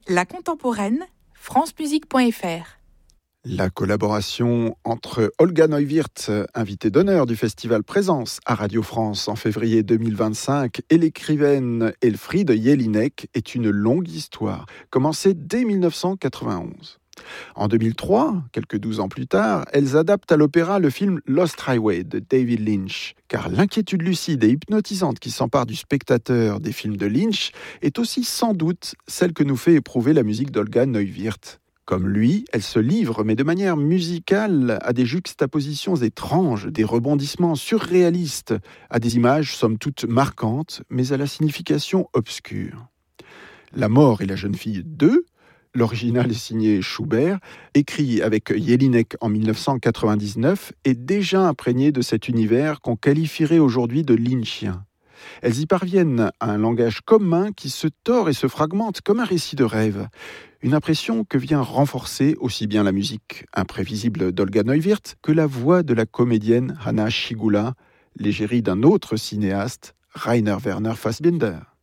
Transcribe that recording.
La contemporaine, francemusique.fr. La collaboration entre Olga Neuwirth, invitée d'honneur du festival Présence à Radio France en février 2025, et l'écrivaine Elfriede Jelinek est une longue histoire, commencée dès 1991. En 2003, quelques 12 ans plus tard, elles adaptent à l'opéra le film Lost Highway de David Lynch. Car l'inquiétude lucide et hypnotisante qui s'empare du spectateur des films de Lynch est aussi sans doute celle que nous fait éprouver la musique d'Olga Neuwirth. Comme lui, elle se livre, mais de manière musicale, à des juxtapositions étranges, des rebondissements surréalistes, à des images somme toute marquantes, mais à la signification obscure. La mort et la jeune fille 2, l'original est signé Schubert, écrit avec Jelinek en 1999, est déjà imprégné de cet univers qu'on qualifierait aujourd'hui de lynchien. Elles y parviennent à un langage commun qui se tord et se fragmente comme un récit de rêve. Une impression que vient renforcer aussi bien la musique imprévisible d'Olga Neuwirth que la voix de la comédienne Hanna Schygulla, l'égérie d'un autre cinéaste, Rainer Werner Fassbinder.